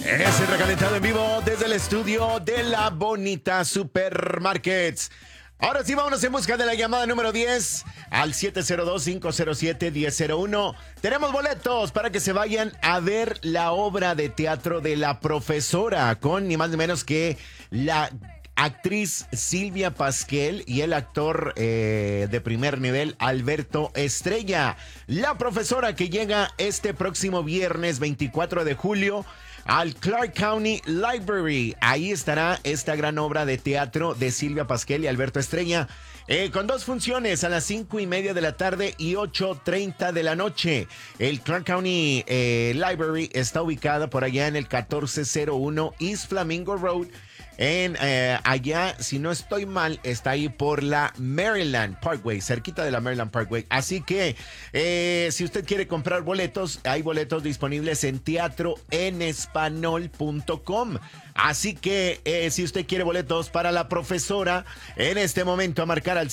Es el recalentado en vivo desde el estudio de La Bonita Supermarkets. Ahora sí, vámonos en busca de la llamada número 10 al 702-507-1001. Tenemos boletos para que se vayan a ver la obra de teatro de La Profesora con ni más ni menos que la actriz Silvia Pasquel y el actor de primer nivel Alberto Estrella. La Profesora, que llega este próximo viernes 24 de julio al Clark County Library. Ahí estará esta gran obra de teatro de Silvia Pasquel y Alberto Estrella, con dos funciones a las 5:30 de la tarde y 8:30 de la noche. El Clark County Library está ubicada por allá en el 1401 East Flamingo Road. Allá, si no estoy mal, está ahí por la Maryland Parkway, cerquita de la Maryland Parkway. Así que si usted quiere comprar boletos, hay boletos disponibles en teatroenespanol.com. Así que si usted quiere boletos para La Profesora, en este momento a marcar al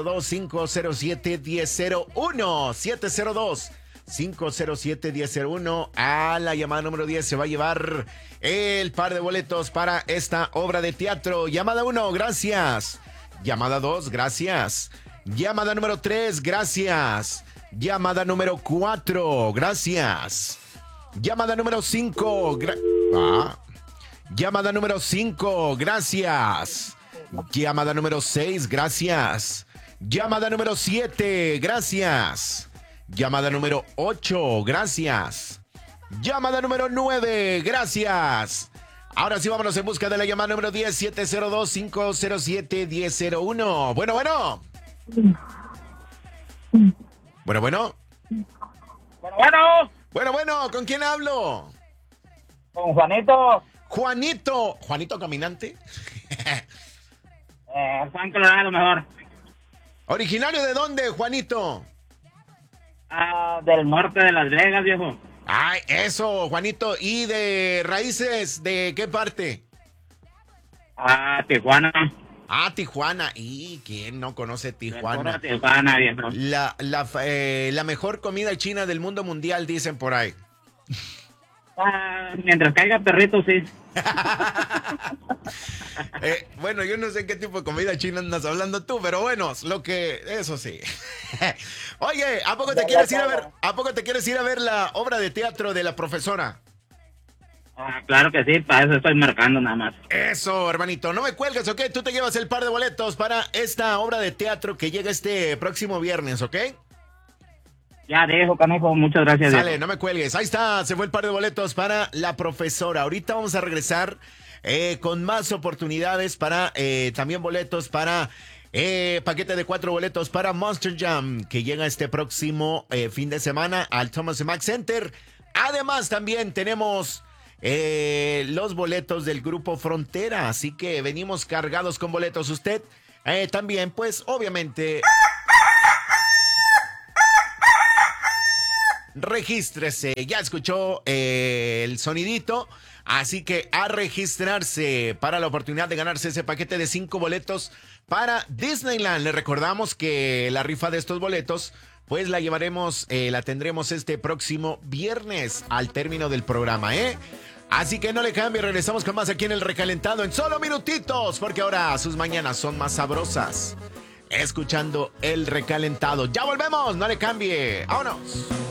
702-507-1001. 702-507-1001. A la llamada número 10 se va a llevar el par de boletos para esta obra de teatro. Llamada 1, gracias. Llamada 2, gracias. Llamada número 3, gracias. Llamada número 4, gracias. Llamada número 5, llamada número 5, gracias. Llamada número 6, gracias. Llamada número 7, gracias. Llamada número 8, gracias. Llamada número 9, gracias. Ahora sí, vámonos en busca de la llamada número 10, 702-507-1001. Bueno, bueno. Bueno, bueno. Bueno. Bueno, ¿con quién hablo? Con Juanito. ¿Juanito Caminante? Juan Colorado mejor. ¿Originario de dónde, Juanito? Del norte de Las Vegas, viejo. Ay, eso, Juanito. ¿Y de raíces de qué parte? Tijuana. Tijuana. ¿Y quién no conoce Tijuana? Tijuana, viejo. La mejor comida china del mundo mundial, dicen por ahí. Mientras caiga perrito, sí. Bueno, yo no sé qué tipo de comida china andas hablando tú, pero bueno, eso sí. Oye, ¿a poco te quieres ir a ver la obra de teatro de La Profesora? Claro que sí, para eso estoy marcando nada más. Eso, hermanito, no me cuelgues, ¿ok? Tú te llevas el par de boletos para esta obra de teatro que llega este próximo viernes, ¿ok? Ya dejo, canijo, muchas gracias. Sale, no me cuelgues. Ahí está, se fue el par de boletos para La Profesora. Ahorita vamos a regresar con más oportunidades para también boletos para paquete de 4 boletos para Monster Jam, que llega este próximo fin de semana al Thomas Mack Center. Además, también tenemos los boletos del Grupo Frontera, así que venimos cargados con boletos. Usted también, pues, obviamente, regístrese. Ya escuchó el sonidito, así que a registrarse para la oportunidad de ganarse ese paquete de 5 boletos para Disneyland. Le recordamos que la rifa de estos boletos pues la tendremos este próximo viernes al término del programa, Así que no le cambie, regresamos con más aquí en El Recalentado en solo minutitos, porque ahora sus mañanas son más sabrosas escuchando El Recalentado. Ya volvemos, no le cambie, vámonos.